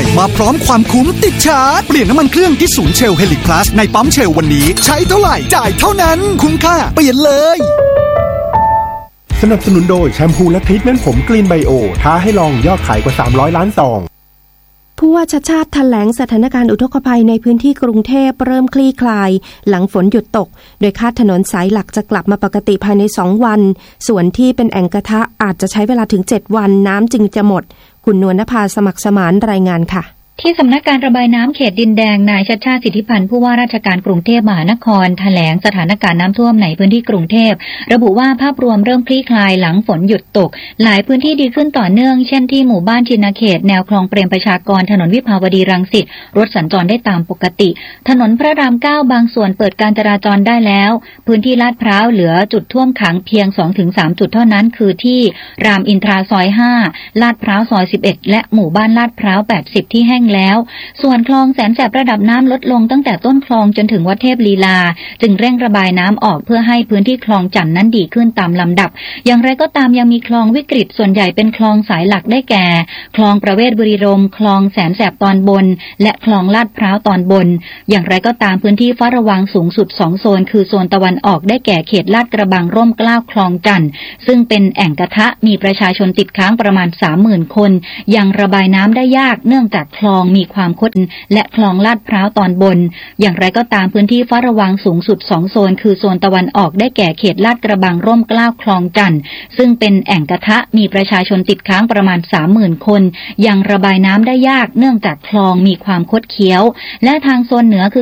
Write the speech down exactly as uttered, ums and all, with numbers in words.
มาพร้อมความคุ้มติดชาร์จเปลี่ยนน้ำมันเครื่องที่ศูนย์เชล Helix Plus ในปั๊มเชลวันนี้ใช้เท่าไหร่จ่ายเท่านั้นคุ้มค่าเปลี่ยนเลยสนับสนุนโดยแชมพูและทรีทเมนต์ผมกรีนไบโอท้าให้ลองยอดขายกว่าสามร้อยล้านซองผู้ว่าชัชชาติแถลงสถานการณ์อุทกภัยในพื้นที่กรุงเทพเริ่มคลี่คลายหลังฝนหยุดตกโดยคาดถนนสายหลักจะกลับมาปกติภายในสองวันส่วนที่เป็นแอ่งกระทะอาจจะใช้เวลาถึงเจ็ดวันน้ำจึงจะหมดคุณนวลนภาสมัครสมานรายงานค่ะที่สำนักการระบายน้ำเขตดินแดงนายชัชชาติสิทธิพันธ์ผู้ว่าราชการกรุงเทพมหานครแถลงสถานการณ์น้ำท่วมในพื้นที่กรุงเทพระบุว่าภาพรวมเริ่มคลี่คลายหลังฝนหยุดตกหลายพื้นที่ดีขึ้นต่อเนื่องเช่นที่หมู่บ้านชินเขตแนวคลองเปรมประชากรถนนวิภาวดีรังสิตรถสัญจรได้ตามปกติถนนพระรามเก้าบางส่วนเปิดการจราจรได้แล้วพื้นที่ลาดพร้าวเหลือจุดท่วมขังเพียง สองถึงสาม จุดเท่านั้นคือที่รามอินทราซอยห้าลาดพร้าวซอยสิบเอ็ดและหมู่บ้านลาดพร้าวแปดสิบที่แห้งแล้วส่วนคลองแสนแสบระดับน้ำลดลงตั้งแต่ต้นคลองจนถึงวัดเทพลีลาจึงเร่งระบายน้ำออกเพื่อให้พื้นที่คลองจันทน์นั้นดีขึ้นตามลำดับอย่างไรก็ตามยังมีคลองวิกฤตส่วนใหญ่เป็นคลองสายหลักได้แก่คลองประเวศบุรีรมย์คลองแสนแสบตอนบนและคลองลาดพร้าวตอนบนอย่างไรก็ตามพื้นที่เฝ้าระวังสูงสุดสองโซนคือโซนตะวันออกได้แก่เขตลาดกระบังร่มเกล้าคลองจันทน์ซึ่งเป็นแอ่งกระทะมีประชาชนติดค้างประมาณ สามหมื่น คนยังระบายน้ำได้ยากเนื่องจากคลองมีความคดและคลองลาดพร้าวตอนบนอย่างไรก็ตามพื้นที่เฝ้าระวังสูงสุดสองโซนคือโซนตะวันออกได้แก่เขตลาดกระบังร่มเกล้าคลองจันทน์ซึ่งเป็นแอ่งกระทะมีประชาชนติดค้างประมาณ สามหมื่น คนยังระบายน้ำได้ยากเนื่องจากคลองมีความคดเคี้ยวและทางโซนเหนือคือ